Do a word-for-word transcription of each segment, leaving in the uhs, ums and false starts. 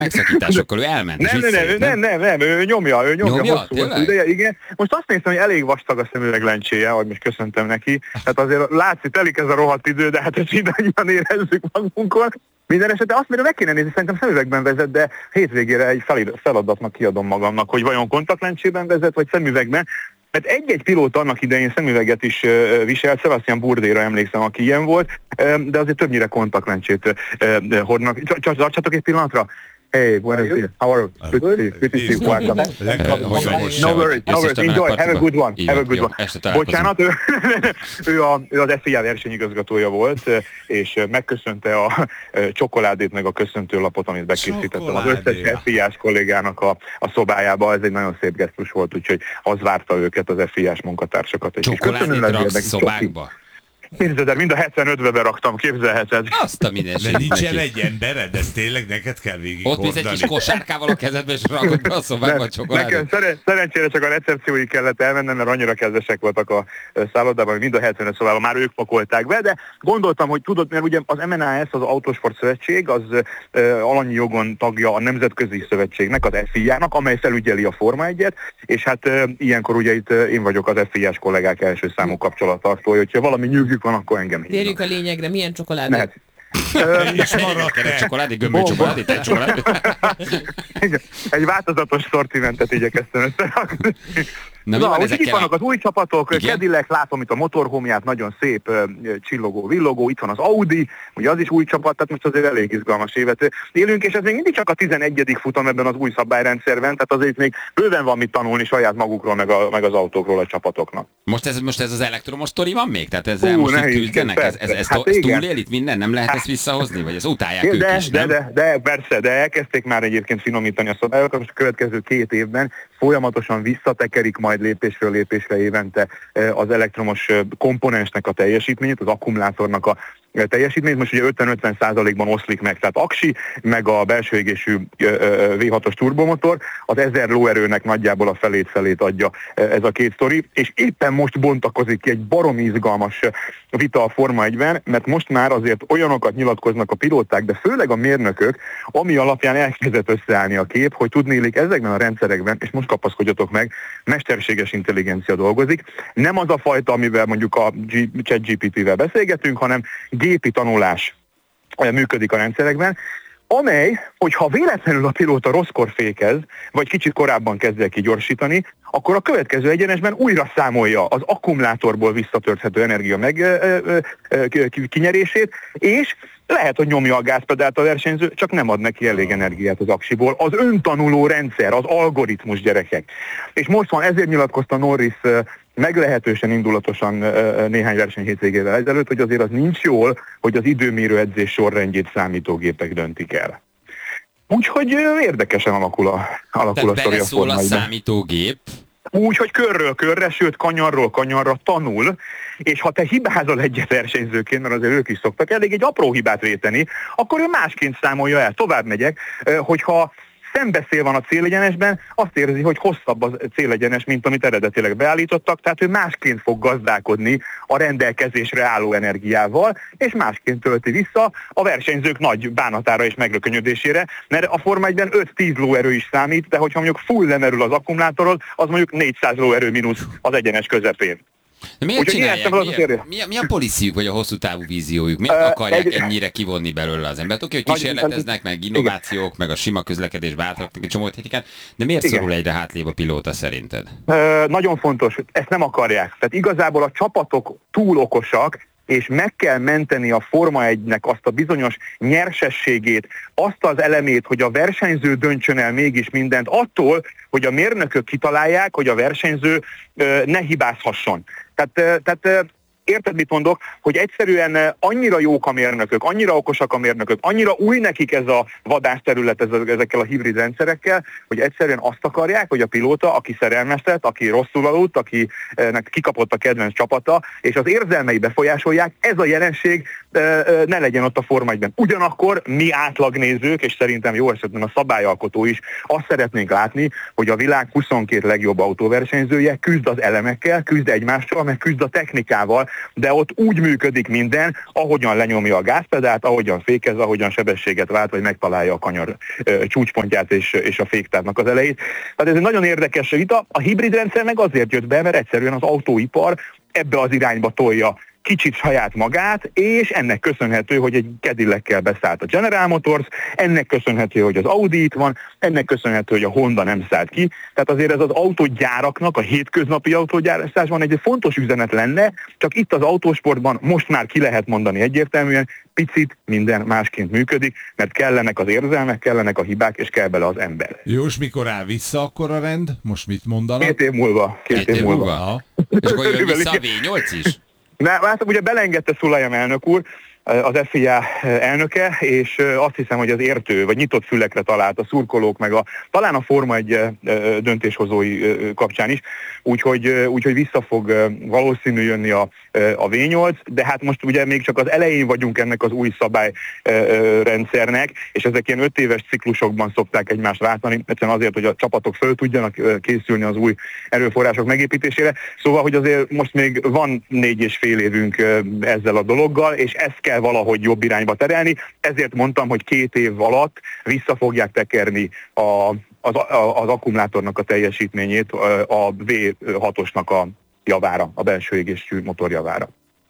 Megszakításokkal ő elment. Nem, nem, nem, nem, nem, nem, ő nyomja, ő nyomja, nyomja hosszú, hosszú ideje, igen. Most azt néztem, hogy elég vastag a szemüveg lencséje, ahogy most köszöntem neki. Tehát azért látszik, telik ez a rohadt idő, de hát ezt mindannyian érezzük magunkon. Minden esetben azt mondja, meg kéne nézni, szerintem szemüvegben vezet, de hétvégére egy feladatnak kiadom magamnak, hogy vajon kontaktlencsében vezet, vagy szemüvegben. Mert egy-egy pilóta annak idején szemüveget is uh, viselt, Sebastian Bourdais-ra emlékszem, aki ilyen volt, uh, de azért többnyire kontaktlencsét uh, hordnak. Tartsatok egy pillanatra! Hey, buenos dias. How are you? Good to see you. Good to see you. Welcome. No worries, no worries. Enjoy. Have a good one. Have a good one. Bocsánat, ő, ő, a, ő az ef i á versenyigazgatója volt, és megköszönte a csokoládét meg a köszöntőlapot, amit bekészítettem az összes ef i á-s kollégának a, a szobájába. Ez egy nagyon szép gesztus volt, úgyhogy az várta őket, az ef i á-s munkatársakat. Csokoládét raksz szobákba? Képzeld el, mind a hetvenötbe beraktam, képzelheted. Azt a mindenségét. De nincsen egy embered, ez tényleg neked kell végig ott mész egy kis kosárkával a kezedbe, és rakod be a szobába a csokoládét. Nekem szeren- szerencsére csak a recepcióig kellett elmennem, mert annyira kedvesek voltak a szállodában, hogy mind a hetvenöt szobában már ők pakolták be, de gondoltam, hogy tudod, mert ugye az em en á es, az Autosport Szövetség, az uh, alanyi jogon tagja a Nemzetközi Szövetségnek, az ef i á-nak, amely felügyeli a Forma egyet, és hát uh, ilyenkor ugye itt uh, én vagyok az ef i á-s kollégák első számú kapcsolattartója, hogyha valami nyűgük van, akkor engem hívnak. Térjük a lényegre, milyen csokoládé? Mehet. És maradt egy csokoládé, gömböly csokoládé, egy csokoládé. Egy változatos szortimentet igyekeztem összerakni. Na, Na úgyhogy itt vannak az új csapatok, Cadillac, látom itt a motorhomját, nagyon szép, uh, csillogó, villogó, itt van az Audi, ugye az is új csapat, tehát most azért elég izgalmas évet élünk, és ez még mindig csak a tizenegyedik futam ebben az új szabályrendszerben, tehát azért még bőven van mit tanulni saját magukról, meg, a, meg az autókról a csapatoknak. Most ez, most ez az elektromos sztori van még? Tehát ezzel Hú, most itt küzdenek? Ez, ez, ez, hát ez túlél itt minden? Nem lehet ezt visszahozni? Vagy ez utálják de, ők de, is, de, nem? De, de, persze, de elkezdték már egyébként finomítani a szabályokat, most a következő két évben folyamatosan visszatekerik majd lépésről lépésre évente az elektromos komponensnek a teljesítményét, az akkumulátornak a teljesítményt, most ugye ötven-ötven százalékban oszlik meg, tehát aksi, meg a belső égésű vé hatos turbomotor, az ezer lóerőnek nagyjából a felét-felét adja ez a két sztori, és éppen most bontakozik ki egy baromi izgalmas vita a Forma egyben, mert most már azért olyanokat nyilatkoznak a pilóták, de főleg a mérnökök, ami alapján elkezdett összeállni a kép, hogy tudnélik ezekben a rendszerekben, és most kapaszkodjatok meg, mesterséges intelligencia dolgozik. Nem az a fajta, amivel mondjuk a ChatGPT-vel beszélgetünk, hanem gépi tanulás működik a rendszerekben, amely, hogyha véletlenül a pilóta rosszkor fékez, vagy kicsit korábban kezd el kigyorsítani, akkor a következő egyenesben újra számolja az akkumulátorból visszatölthető energia meg ö, ö, ö, kinyerését, és lehet, hogy nyomja a gázpedált a versenyző, csak nem ad neki elég energiát az aksiból. Az öntanuló rendszer, az algoritmus, gyerekek. És most van, ezért nyilatkozta Norris meglehetősen indulatosan néhány verseny hétvégével ezelőtt, hogy azért az nincs jól, hogy az időmérő edzés sorrendjét számítógépek döntik el. Úgyhogy érdekesen alakul a, alakul a sztori a Forma egyben. a számítógép. Úgy, hogy körről körre, sőt kanyarról kanyarra tanul, és ha te hibázol egyet versenyzőként, mert azért ők is szoktak elég egy apró hibát véteni, akkor ő másként számolja el. Tovább megyek, hogyha szembeszél van a célegyenesben, azt érzi, hogy hosszabb a célegyenes, mint amit eredetileg beállítottak, tehát ő másként fog gazdálkodni a rendelkezésre álló energiával, és másként tölti vissza a versenyzők nagy bánatára és megrökönyödésére, mert a Forma egyben öt-tíz lóerő is számít, de hogyha mondjuk full lemerül az akkumulátorod, az mondjuk négyszáz lóerő mínusz az egyenes közepén. De miért Úgyhogy csinálják? Mi, a, mi, a, mi a policyjuk, vagy a hosszú távú víziójuk? Miért uh, akarják egy... ennyire kivonni belőle az embert? Oké, hogy kísérleteznek, meg innovációk, igen. meg a sima közlekedés változtatnak egy csomó technikát, de miért igen. szorul egyre hátrébb a pilóta szerinted? Uh, nagyon fontos, ezt nem akarják. Tehát igazából a csapatok túl okosak, és meg kell menteni a Forma egynek azt a bizonyos nyersességét, azt az elemét, hogy a versenyző döntsön el mégis mindent, attól, hogy a mérnökök kitalálják, hogy a versenyző ö, ne hibázhasson. Tehát, tehát érted, mit mondok, hogy egyszerűen annyira jók a mérnökök, annyira okosak a mérnökök, annyira új nekik ez a vadászterület ezekkel a hibrid rendszerekkel, hogy egyszerűen azt akarják, hogy a pilóta, aki szerelmeztet, aki rosszul aludt, akinek kikapott a kedvenc csapata, és az érzelmei befolyásolják, ez a jelenség ne legyen ott a Forma egyben. Ugyanakkor mi átlagnézők, és szerintem jó esetben a szabályalkotó is, azt szeretnénk látni, hogy a világ huszonkét legjobb autóversenyzője küzd az elemekkel, küzd egymással, meg küzd a technikával, de ott úgy működik minden, ahogyan lenyomja a gázpedált, ahogyan fékez, ahogyan sebességet vált, vagy megtalálja a kanyar ö, csúcspontját és, és a féktávnak az elejét. Tehát ez egy nagyon érdekes vita. A hibrid rendszer meg azért jött be, mert egyszerűen az autóipar ebbe az irányba tolja kicsit saját magát, és ennek köszönhető, hogy egy Cadillackel beszállt a General Motors, ennek köszönhető, hogy az Audi itt van, ennek köszönhető, hogy a Honda nem szállt ki. Tehát azért ez az autógyáraknak, a hétköznapi autógyártásban egy fontos üzenet lenne, csak itt az autósportban most már ki lehet mondani egyértelműen, picit minden másként működik, mert kellenek az érzelmek, kellenek a hibák, és kell bele az ember. Jó, és mikor áll vissza akkor a rend? Most mit mondanak? Két év múlva. Két, Két év, év múlva. múlva. És akkor jön vissza a vé nyolc is? Na, hát ugye belengedte Szulajem elnök úr, az ef i á elnöke, és azt hiszem, hogy az értő, vagy nyitott fülekre talált a szurkolók, meg a, talán a Forma egy döntéshozói kapcsán is, úgyhogy, úgyhogy vissza fog valószínű jönni a, a vé nyolc, de hát most ugye még csak az elején vagyunk ennek az új szabályrendszernek, és ezek ilyen öt éves ciklusokban szokták egymást váltani, egyszerűen azért, hogy a csapatok föl tudjanak készülni az új erőforrások megépítésére. Szóval, hogy azért most még van négy és fél évünk ezzel a dologgal, és ezt kell valahogy jobb irányba terelni, ezért mondtam, hogy két év alatt vissza fogják tekerni a, az, a, az akkumulátornak a teljesítményét a vé hatosnak a javára, a belső égésű motor javára.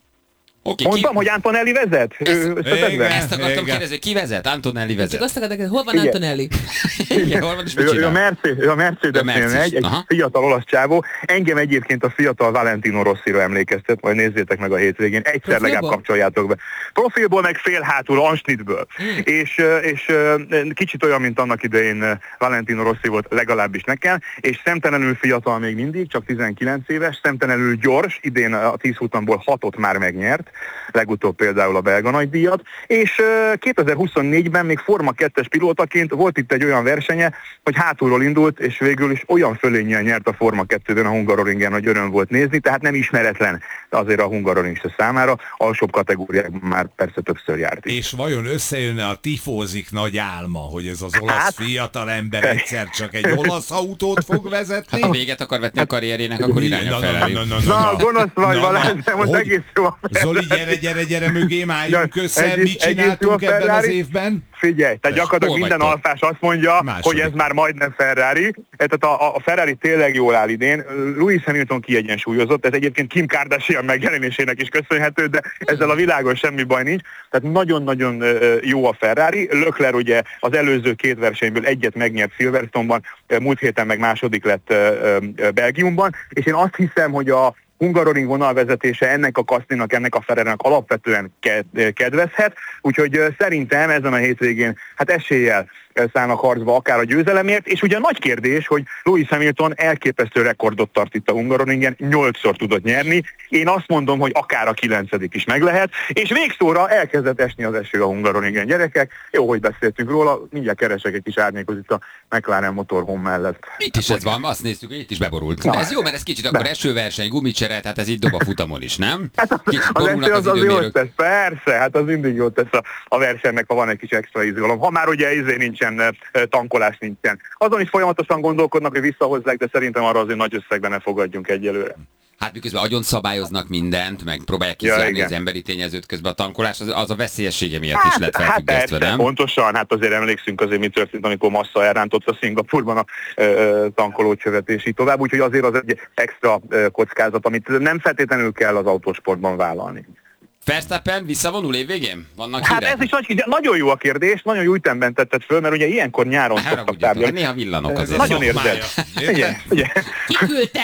Okay, Mondtam, ki... hogy Antonelli vezet? Ezt, ő, igen, ezt akartam igen. kérdezni, ki vezet? Antonelli vezet. Csak azt akartam kérdezni, hol van igen. Antonelli? Igen, hol van és mit ő, csinál? ő a Mercedes, a Mercedes-nél megy, egy aha. fiatal olasz csávó. Engem egyébként a fiatal Valentino Rossira emlékeztet, majd nézzétek meg a hétvégén, egyszer Profilból? legalább kapcsoljátok be. Profilból meg fél hátul, ansnitből. Hmm. És, és kicsit olyan, mint annak idején Valentino Rossi volt legalábbis nekem, és szemtelenül fiatal még mindig, csak tizenkilenc éves, szemtelenül gyors, idén a tíz futamból hatot már megnyert, legutóbb például a belga nagydíjat, és kétezer-huszonnégyben még Forma kettes pilótaként volt itt egy olyan versenye, hogy hátulról indult, és végül is olyan fölénnyel nyert a Forma kettőben a Hungaroringen, hogy öröm volt nézni, tehát nem ismeretlen azért a Hungaroring számára, alsóbb kategóriákban már persze többször járt is. És vajon összejönne a tifózik nagy álma, hogy ez az olasz hát, fiatal ember egyszer csak egy olasz autót fog vezetni? Hát ha véget akar vetni a karrierjének, akkor irány a Ferrari. Na, na, na, na, na, gonosz vagy, Balázs, de most egész jó. Zoli, gyere, gyere, gyere mögé, álljunk össze, mit csináltunk ebben az évben? Figyelj, tehát gyakorlatilag minden alfás azt mondja, második, hogy ez már majdnem Ferrari. Tehát a, a Ferrari tényleg jól áll idén. Lewis Hamilton kiegyensúlyozott, ez egyébként Kim Kardashian megjelenésének is köszönhető, de ezzel a világon semmi baj nincs. Tehát nagyon-nagyon jó a Ferrari. Leclerc ugye az előző két versenyből egyet megnyert Silverstone-ban, múlt héten meg második lett Belgiumban, és én azt hiszem, hogy a Hungaroring vonalvezetése ennek a Kaszlinak, ennek a Ferrarinak alapvetően kedvezhet, úgyhogy szerintem ezen a hétvégén hát eséllyel szállnak harcba akár a győzelemért, és ugye nagy kérdés, hogy Lewis Hamilton elképesztő rekordot tart itt a Hungaroringen, nyolcszor tudott nyerni, én azt mondom, hogy akár a kilencedik is meg lehet, és végszóra elkezdett esni az eső a Hungaroringen, gyerekek, jó, hogy beszéltünk róla, mindjárt keresek egy kis árnyékot itt a McLaren motorhome mellett. Itt is ez van, azt néztük, hogy itt is beborult. Na, ez jó, mert ez kicsit akkor esőverseny, gumicsere, tehát ez így dob a futamon is, nem? Hát az, az eső az, az, az jót tesz, persze, hát az mindig jót tesz a, a versenynek, ha van egy kis extra izgalom. Ha már ugye izé nincsen, tankolás nincsen. Azon is folyamatosan gondolkodnak, hogy visszahozzák, de szerintem arra azért nagy összegben ne fogadjunk egyelőre. Hát miközben agyon szabályoznak mindent, meg próbálják kizárni ja, az emberi tényezőt közben a tankolás, az, az a veszélyessége miatt hát, is lett felfüggesztve, hát nem? Pontosan, hát azért emlékszünk azért, mi történt, amikor Massa elrántotta Szingapurban a ö, tankolócsövet és így tovább, úgyhogy azért az egy extra ö, kockázat, amit nem feltétlenül kell az autósportban vállalni. Verstappen visszavonul évvégén? Vannak hát hírek? Ez is nagy, nagyon jó a kérdés, nagyon jó ütemben tetted föl, mert ugye ilyenkor nyáron hát, szoktak tárgyalni. Néha villanok azért. Nagyon érzed. Igen, ugye. Ki küldte?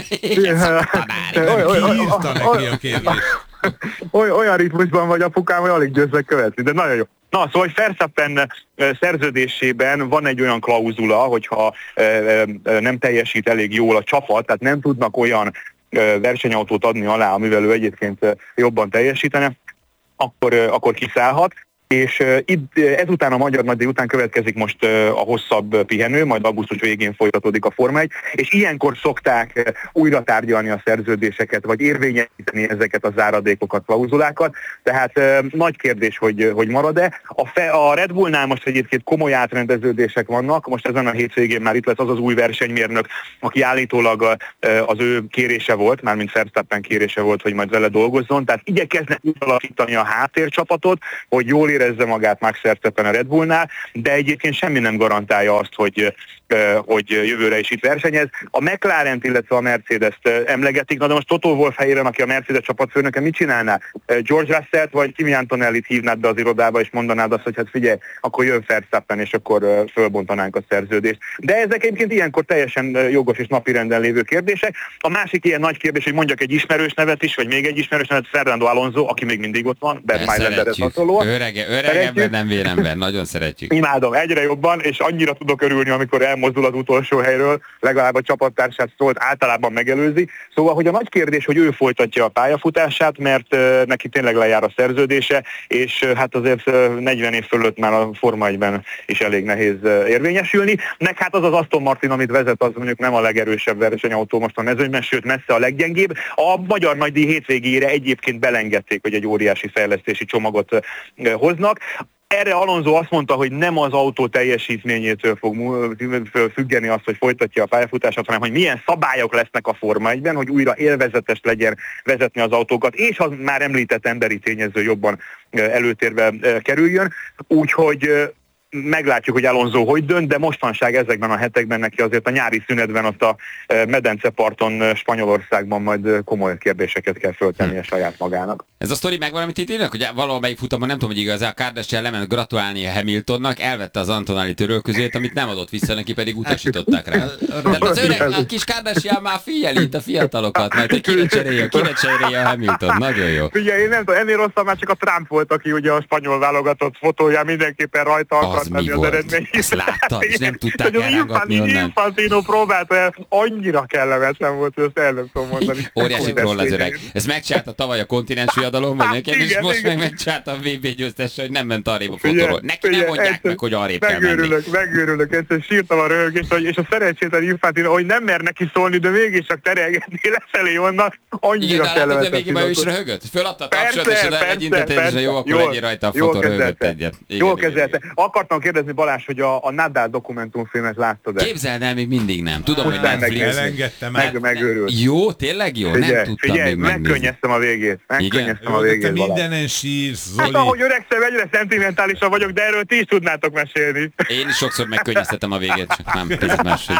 Írta neki a kérdést. Olyan ritmusban vagy apukám, hogy alig győzzek követni, de nagyon jó. Na, szóval, hogy Verstappen szerződésében van egy olyan klauzula, hogyha nem teljesít elég jól a csapat, tehát nem tudnak olyan versenyautót adni alá, amivel ő egyébként jobban teljesítene, akkor, akkor kiszállhat. és uh, itt, ezután a Magyar Nagydíj után következik most uh, a hosszabb pihenő, majd augusztus végén folytatódik a Forma egy, és ilyenkor szokták uh, újra tárgyalni a szerződéseket, vagy érvényesíteni ezeket a záradékokat, klauzulákat, tehát uh, nagy kérdés, hogy, hogy marad-e. A, fe, a Red Bullnál most egyébként komoly átrendeződések vannak, most ezen a hétvégén már itt lesz az az új versenymérnök, aki állítólag uh, az ő kérése volt, mármint Verstappen kérése volt, hogy majd vele dolgozzon, tehát igyekeznek alakítani a háttércsapatot, hogy jól érezze magát Max Verstappen a Red Bullnál, de egyébként semmi nem garantálja azt, hogy, hogy jövőre is itt versenyez. A McLarent, illetve a Mercedes-t emlegetik, na de most Toto Wolff helyében, aki a Mercedes csapatfőnöke, mit csinálná? George Russellt vagy Kimi Antonellit hívnád be az irodába, és mondanád azt, hogy hát figyelj, akkor jön Verstappen, és akkor fölbontanánk a szerződést. De ezek egyébként ilyenkor teljesen jogos és napirenden lévő kérdések. A másik ilyen nagy kérdés, hogy mondjak egy ismerős nevet is, vagy még egy ismerős nevet, Fernando Alonso, aki még mindig ott van, Bert Mailenderhez hasonlóan. Örege, öregebben, nem véremben, nagyon szeretjük. Imádom, egyre jobban, és annyira tudok örülni, amikor elmozdul az utolsó helyről, legalább a csapattársát szólt általában megelőzi. Szóval, hogy a nagy kérdés, hogy ő folytatja a pályafutását, mert uh, neki tényleg lejár a szerződése, és uh, hát azért uh, negyven év fölött már a Forma egyben is elég nehéz uh, érvényesülni. Meg hát az az Aston Martin, amit vezet, az mondjuk nem a legerősebb versenyautó most a mezőnyben, sőt messze a leggyengébb. A Magyar Nagydíj hétvégére egyébként belengedték, hogy egy óriási fejlesztési csomagot uh, hoznak. Erre Alonso azt mondta, hogy nem az autó teljesítményétől fog függeni azt, hogy folytatja a pályafutását, hanem hogy milyen szabályok lesznek a Forma egyben, hogy újra élvezetes legyen vezetni az autókat, és az már említett emberi tényező jobban előtérbe kerüljön. Úgyhogy meglátjuk, hogy Alonso hogy dönt, de mostanság ezekben a hetekben neki azért a nyári szünetben ott a medenceparton Spanyolországban majd komoly kérdéseket kell föltennie saját magának. Ez a sztori megvan, amit itt írnak, hogy valamelyik futamon, nem tudom, hogy igaz, a Kardashian lement gratulálni a Hamiltonnak, elvette az Antonelli törölközőjét, amit nem adott vissza neki, pedig utasították rá. De az öreg, a kis Kardashian már figyeli itt a fiatalokat, mert hogy kire cserélje, kire cserélje a Hamilton. Nagyon jó. Ugye én nem tudom, ennél rosszabb már csak a Trump volt, aki ugye a spanyol válogatott fotóján mindenképpen rajta akart menni az eredmény. Ezt láttad, és nem tudták elrángatni onnan. Infantino próbálta el, annyira kellemetlen volt, hogy ezt el nem tudom mondani. Óriási troll az öreg. Ezt megcsinálta tavaly a kontinens viadalom, vagy nekem, és most meg megcsinálta a vé bé győztesse, hogy nem ment arrébb a fotóról. Neki nem mondják meg, hogy arrébb kell menni. Megőrülök, megőrülök, ezt sírtam a röhögést, és a szerencsétlen Infantino, hogy nem mer neki szólni, de mégis csak terelgetni lefelé onnan, annyira kellemetlen. Igen, de végig ő is röhögött. Föladta a tapsot, és oda egyintetett, és jó, akkor legyen rajta a fotó, röhögött egyet. Jól kezelte. Akartam kérdezni, Balázs, hogy a, a Nadal dokumentumfilmet láttad-e? Képzeld el, még mindig nem. Tudom, hogy Netflix. Elengedtem el. Meg, megőrült. Jó, tényleg jó? Figyelj, nem tudtam figyelj, még megnézni. megkönnyeztem a végét. Megkönnyeztem a végét, Balázs. Mindenen sírsz, Zoli. Hát ahogy öregszem, egyre szentimentálisabb vagyok, de erről ti is tudnátok mesélni. Én is sokszor megkönnyeztetem a végét, csak nem picit máshogy.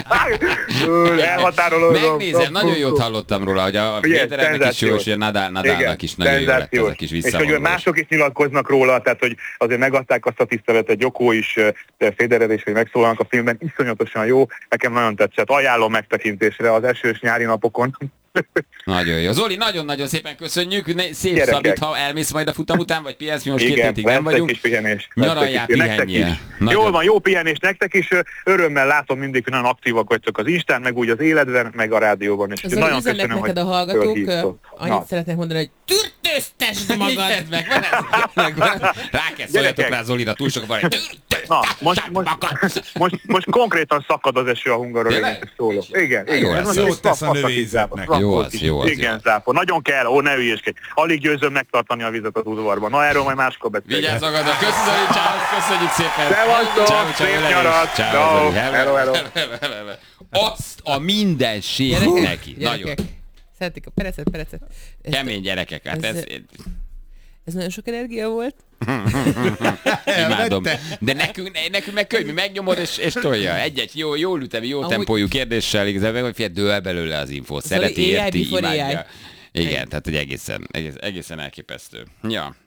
Elhatárolódom. Megnézem, nagyon jót hallottam róla, hogy a Federernek is jó, és a Nadal, Nadalnak is nagyon jó lett ez a kis visszavonulás. És hogy mások is nyilatkoznak róla, tehát hogy azért megadták azt a tiszteletet, Joko is, Federer is, hogy megszólalnak a filmben, iszonyatosan jó, nekem nagyon tetszett. Ajánlom megtekintésre az esős nyári napokon. Nagyon jó. Zoli, nagyon-nagyon szépen köszönjük. Szép Szabit, ha elmész majd a futam után, vagy pihensz, mi most két hétig nem vagyunk. Igen, pihenés. Nyaraljál, pihenjél. Jól van, jó pihenés nektek is. Örömmel látom mindig, hogy nagyon aktívak vagytok az Instán, meg úgy az életben, meg a rádióban is. Zoli, nagyon köszönöm, hogy neked a hallgatók. Annyit szeretnék mondani, hogy türtöztesd magad! meg, meg, rá kell szóljatok rá Zolira, túl sok van, hogy Na, most, most, most, most konkrétan szakad az eső a Hungaroringen, szólok. Igen, igen. Ez jót tesz a növényzetnek. Jó az, jó az. Igen, zápor. Nagyon kell, ó, ne ügyeskedj. Alig győzöm megtartani a vizet az udvarban. Na, erről majd máskor beszélünk. Vigyázz magadra, köszönjük, ciao, köszönjük szépen. Szevasztok, szép nyarat. Ciao, hello, hello. Azt a mindenség neki. Nagyon. Szeretik a perecet, perecet. Kemény gyerekek, hát ez... Ez nagyon sok energia volt. Imádom. De nekünk, nekünk meg könnyű, megnyomod és, és tolja. Egy-egy jó, jó ütemi, jó Amúgy... tempójú kérdéssel, igazából, hogy fél dől belőle az infót. Szereti, érti, imádja. Igen, tehát hogy egészen, egész, egészen elképesztő. Ja.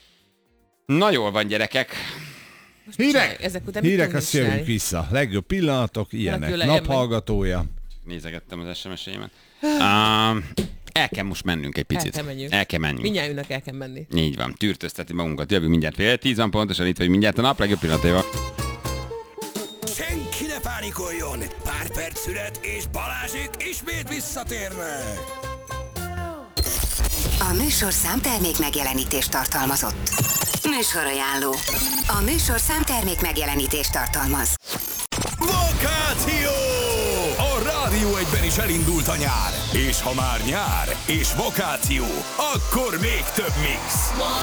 Na jól van, gyerekek. Hírek, Ezek után hírek azt jövünk vissza. Legjobb pillanatok, ilyenek. Naphallgatója. Nézegettem az es em es-eimet. Um, El kell most mennünk egy picit. El kell menjünk. El kell menjünk. Mindnyájunknak el kell menni. Így van, tűrtözteti magunkat. Jövünk mindjárt fél tíz van pontosan, itt vagy mindjárt a nap legjobb pillanataival. Senki ne pánikoljon! Pár perc szület és Balázsék ismét visszatérnek! A műsorszám termék megjelenítést tartalmazott. Műsorajánló. A műsorszám termék megjelenítést tartalmaz. Vakáció! A Rádió egyben is elindult a nyár. És ha már nyár és vakáció, akkor még több mix.